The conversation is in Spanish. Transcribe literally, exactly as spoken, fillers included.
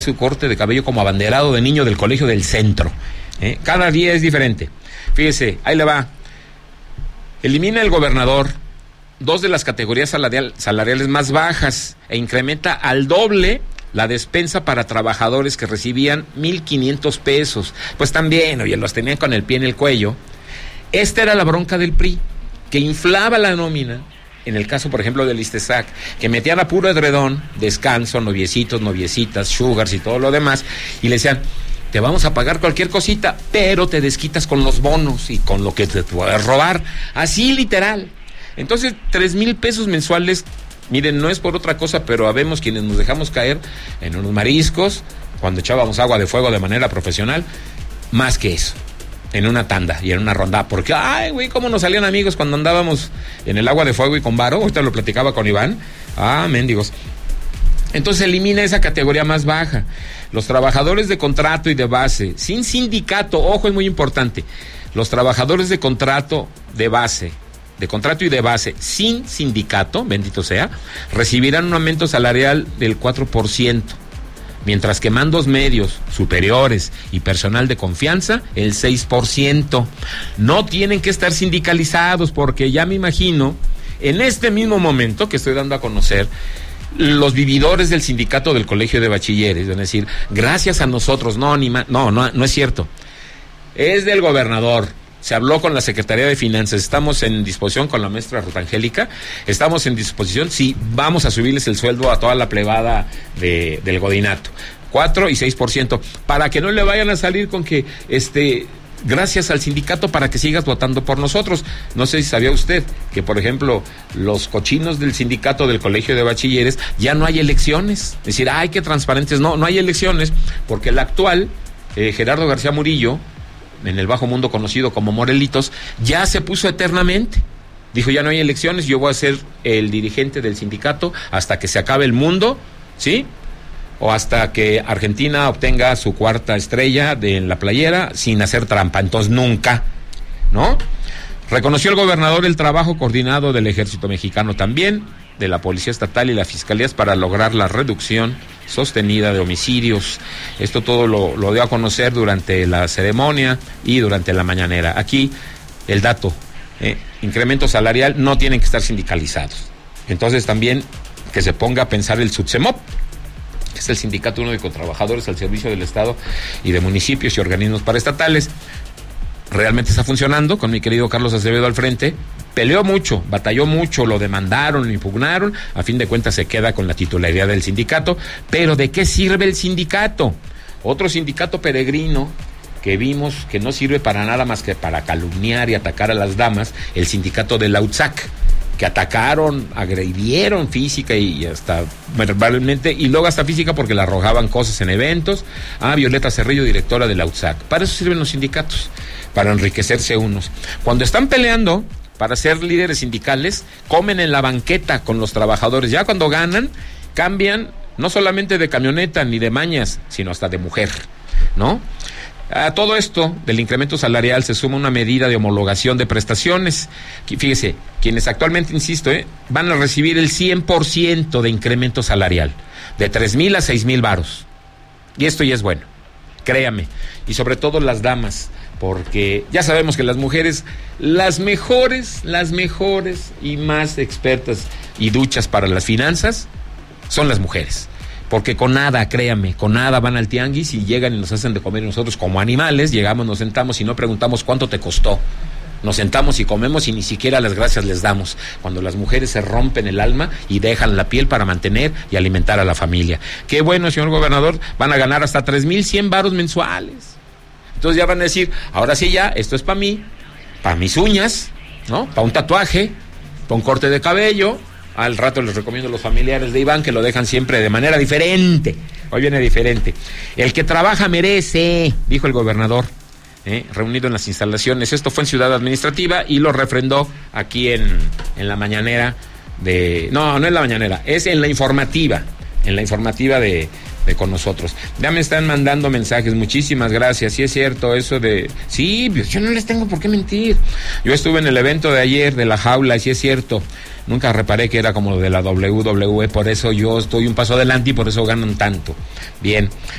su corte de cabello como abanderado de niño del colegio del centro. ¿eh? Cada día es diferente. Fíjese, ahí le va. Elimina el gobernador dos de las categorías salarial, salariales más bajas e incrementa al doble la despensa para trabajadores que recibían mil quinientos pesos. Pues también, oye, los tenían con el pie en el cuello. Esta era la bronca del P R I, que inflaba la nómina. En el caso, por ejemplo, del ISTESAC, que metían a puro edredón, descanso, noviecitos, noviecitas, sugars y todo lo demás, y le decían, te vamos a pagar cualquier cosita, pero te desquitas con los bonos y con lo que te puedes robar. Así literal. Entonces, tres mil pesos mensuales, miren, no es por otra cosa, pero habemos quienes nos dejamos caer en unos mariscos, cuando echábamos agua de fuego de manera profesional, más que eso. En una tanda y en una ronda, porque, ay, güey, cómo nos salían amigos cuando andábamos en el agua de fuego y con varo. Ahorita lo platicaba con Iván. Ah, mendigos. Entonces elimina esa categoría más baja. Los trabajadores de contrato y de base, sin sindicato, ojo, es muy importante. Los trabajadores de contrato de base, de contrato y de base, sin sindicato, bendito sea, recibirán un aumento salarial del cuatro por ciento. Mientras que mandos medios, superiores y personal de confianza, el seis por ciento. No tienen que estar sindicalizados, porque ya me imagino, en este mismo momento que estoy dando a conocer, los vividores del sindicato del Colegio de Bachilleres van a decir, gracias a nosotros, no, ni ma- no, no, no es cierto. Es del gobernador. Se habló con la Secretaría de Finanzas, estamos en disposición con la maestra Ruth Angélica, estamos en disposición, sí, vamos a subirles el sueldo a toda la plebada de, del Godinato, cuatro y seis por ciento, para que no le vayan a salir con que, este, gracias al sindicato para que sigas votando por nosotros. No sé si sabía usted que, por ejemplo, los cochinos del sindicato del Colegio de Bachilleres, ya no hay elecciones, es decir, ay, qué transparentes, no, no hay elecciones, porque el actual, eh, Gerardo García Murillo, en el bajo mundo conocido como Morelitos, ya se puso eternamente. Dijo, ya no hay elecciones, yo voy a ser el dirigente del sindicato hasta que se acabe el mundo, ¿sí? O hasta que Argentina obtenga su cuarta estrella de, en la playera sin hacer trampa. Entonces nunca, ¿no? Reconoció el gobernador el trabajo coordinado del Ejército Mexicano también, de la Policía Estatal y las Fiscalías para lograr la reducción sostenida de homicidios. Esto todo lo, lo dio a conocer durante la ceremonia y durante la mañanera. Aquí el dato, eh, incremento salarial, no tienen que estar sindicalizados. Entonces también que se ponga a pensar el SUTSEMOP, que es el Sindicato Único de Trabajadores al Servicio del Estado y de municipios y organismos paraestatales. Realmente está funcionando, con mi querido Carlos Acevedo al frente. Peleó mucho, batalló mucho, lo demandaron, lo impugnaron, a fin de cuentas se queda con la titularidad del sindicato. Pero ¿de qué sirve el sindicato? Otro sindicato peregrino que vimos que no sirve para nada más que para calumniar y atacar a las damas, el sindicato de la U T S A C, que atacaron, agredieron física y hasta verbalmente, y luego hasta física porque le arrojaban cosas en eventos. Ah, Violeta Cerrillo, directora de la U T S A C. Para eso sirven los sindicatos, para enriquecerse unos. Cuando están peleando para ser líderes sindicales, comen en la banqueta con los trabajadores. Ya cuando ganan, cambian no solamente de camioneta ni de mañas, sino hasta de mujer, ¿no? A todo esto del incremento salarial se suma una medida de homologación de prestaciones. Fíjese, quienes actualmente, insisto, eh, van a recibir el cien por ciento de incremento salarial, de tres mil a seis mil varos. Y esto ya es bueno, créame. Y sobre todo las damas, porque ya sabemos que las mujeres, las mejores, las mejores y más expertas y duchas para las finanzas son las mujeres. Porque con nada, créame, con nada van al tianguis y llegan y nos hacen de comer, y nosotros como animales llegamos, nos sentamos y no preguntamos cuánto te costó. Nos sentamos y comemos y ni siquiera las gracias les damos. Cuando las mujeres se rompen el alma y dejan la piel para mantener y alimentar a la familia. Qué bueno, señor gobernador, van a ganar hasta tres mil cien varos mensuales. Entonces ya van a decir, ahora sí ya, esto es para mí, para mis uñas, ¿no? Para un tatuaje, para un corte de cabello. Al rato les recomiendo a los familiares de Iván que lo dejan siempre de manera diferente. Hoy viene diferente. El que trabaja merece, dijo el gobernador, ¿eh? reunido en las instalaciones. Esto fue en Ciudad Administrativa y lo refrendó aquí en, en la mañanera de... No, no es la mañanera, es en la informativa. En la informativa de, de con nosotros. Ya me están mandando mensajes, muchísimas gracias. Sí es cierto eso de, sí, pues yo no les tengo por qué mentir. Yo estuve en el evento de ayer de la jaula y sí es cierto, nunca reparé que era como de la doble u doble u E, por eso yo estoy un paso adelante y por eso ganan tanto. Bien,